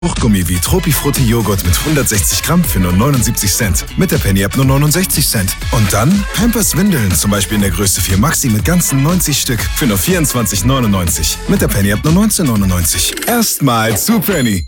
Fruchtgummi wie Tropifrutti Joghurt mit 160 Gramm für nur 79 Cent. Mit der Penny-App nur 69 Cent. Und dann Pampers Windeln, zum Beispiel in der Größe 4 Maxi mit ganzen 90 Stück für nur 24,99. Mit der Penny-App nur 19,99. Erstmal zu Penny.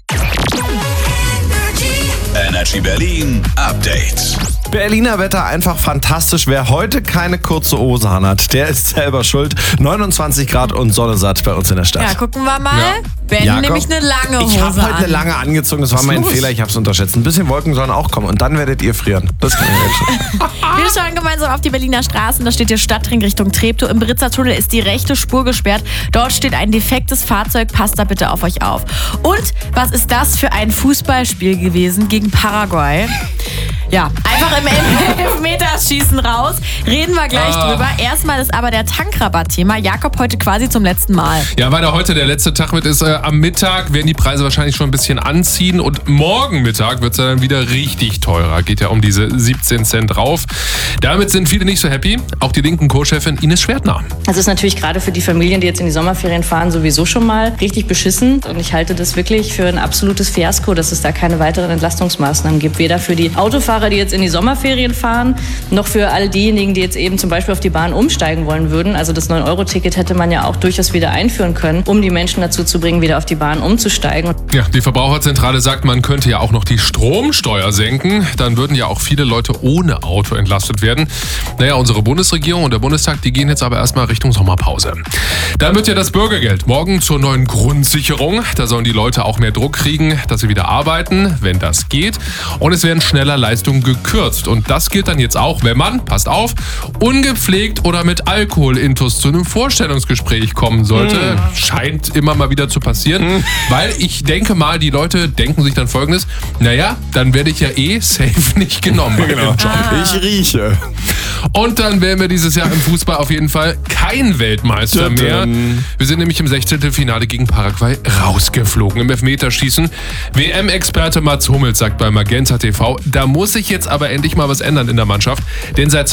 Energy Berlin Update. Berliner Wetter einfach fantastisch. Wer heute keine kurze Hose hat, der ist selber schuld. 29 Grad und Sonne satt bei uns in der Stadt. Ja, gucken wir mal. Ja. Ben Jakob, nämlich eine lange Hose ich habe heute eine an. lange angezogen. Das war mein Fehler. Ich habe es unterschätzt. Ein bisschen Wolken sollen auch kommen und dann werdet ihr frieren. Das kann ich jetzt schon. Wir schauen gemeinsam auf die Berliner Straßen. Da steht hier Stadtring Richtung Treptow. Im Britzertunnel ist die rechte Spur gesperrt. Dort steht ein defektes Fahrzeug. Passt da bitte auf euch auf. Und was ist das für ein Fußballspiel gewesen gegen Paraguay? Ja, einfach im Elfmeterschießen raus. Reden wir gleich drüber. Erstmal ist aber der Tankrabatt-Thema. Jakob, heute quasi zum letzten Mal. Ja, weil da heute der letzte Tag mit ist. Am Mittag werden die Preise wahrscheinlich schon ein bisschen anziehen und morgen Mittag wird es dann wieder richtig teurer. Geht ja um diese 17 Cent rauf. Damit sind viele nicht so happy. Auch die linken Co-Chefin Ines Schwertner. Das ist natürlich gerade für die Familien, die jetzt in die Sommerferien fahren, sowieso schon mal richtig beschissen. Und ich halte das wirklich für ein absolutes Fiasko, dass es da keine weiteren Entlastungsmaßnahmen gibt. Weder für die Autofahrer, die jetzt in die Sommerferien fahren, noch für all diejenigen, die jetzt eben zum Beispiel auf die Bahn umsteigen wollen würden. Also das 9-Euro-Ticket hätte man ja auch durchaus wieder einführen können, um die Menschen dazu zu bringen, wieder auf die Bahn umzusteigen. Ja, die Verbraucherzentrale sagt, man könnte ja auch noch die Stromsteuer senken. Dann würden ja auch viele Leute ohne Auto entlastet werden. Naja, unsere Bundesregierung und der Bundestag, die gehen jetzt aber erstmal Richtung Sommerpause. Dann wird ja das Bürgergeld morgen zur neuen Grundsicherung. Da sollen die Leute auch mehr Druck kriegen, dass sie wieder arbeiten, wenn das geht. Und es werden schneller Leistungen gekürzt. Und das gilt dann jetzt auch, wenn man, passt auf, ungepflegt oder mit Alkoholintus zu einem Vorstellungsgespräch kommen sollte. Scheint immer mal wieder zu passieren. Weil ich denke mal, die Leute denken sich dann Folgendes: Naja, dann werde ich ja safe nicht genommen bei dem Job. Ich rieche. Und dann wären wir dieses Jahr im Fußball auf jeden Fall kein Weltmeister mehr. Wir sind nämlich im 16. Finale gegen Paraguay rausgeflogen im Elfmeterschießen. WM-Experte Mats Hummels sagt bei Magenta TV, da muss sich jetzt aber endlich mal was ändern in der Mannschaft. Denn seit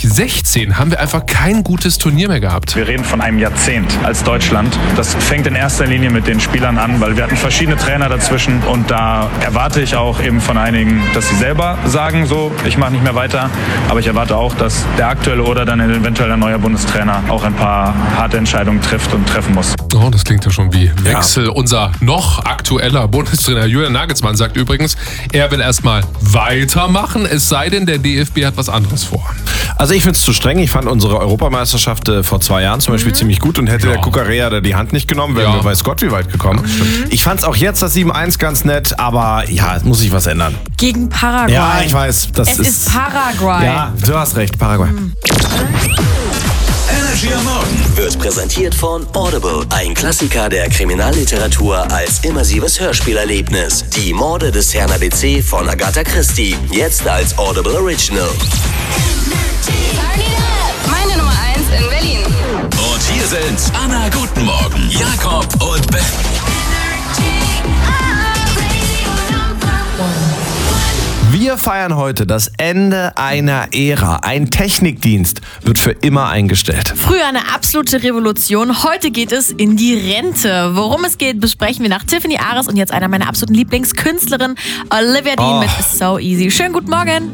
2016 haben wir einfach kein gutes Turnier mehr gehabt. Wir reden von einem Jahrzehnt als Deutschland. Das fängt in erster Linie mit den Spielern an, weil wir hatten verschiedene Trainer dazwischen. Und da erwarte ich auch eben von einigen, dass sie selber sagen, so, ich mache nicht mehr weiter. Aber ich erwarte auch, dass der aktuelle oder dann eventuell ein neuer Bundestrainer auch ein paar harte Entscheidungen trifft und treffen muss. Oh, das klingt ja schon wie Wechsel. Ja. Unser noch aktueller Bundestrainer Julian Nagelsmann sagt übrigens, er will erstmal weitermachen, es sei denn, der DFB hat was anderes vor. Also ich finde es zu streng. Ich fand unsere Europameisterschaft vor 2 Jahren zum Beispiel ziemlich gut und hätte der Cucurella da die Hand nicht genommen, wären wir weiß Gott wie weit gekommen. Ich fand es auch jetzt das 7-1 ganz nett, aber ja, es muss sich was ändern. Gegen Paraguay. Ja, ich weiß. Es ist Paraguay. Ja, du hast recht, Paraguay. Energy am Morgen wird präsentiert von Audible, ein Klassiker der Kriminalliteratur als immersives Hörspielerlebnis. Die Morde des Herrn ABC von Agatha Christie, jetzt als Audible Original. Meine Nummer 1 in Berlin. Und hier sind Anna Guten Morgen, Jakob und Ben. Wir feiern heute das Ende einer Ära. Ein Technikdienst wird für immer eingestellt. Früher eine absolute Revolution. Heute geht es in die Rente. Worum es geht, besprechen wir nach Tiffany Ares und jetzt einer meiner absoluten Lieblingskünstlerinnen, Olivia Dean mit So Easy. Schönen guten Morgen.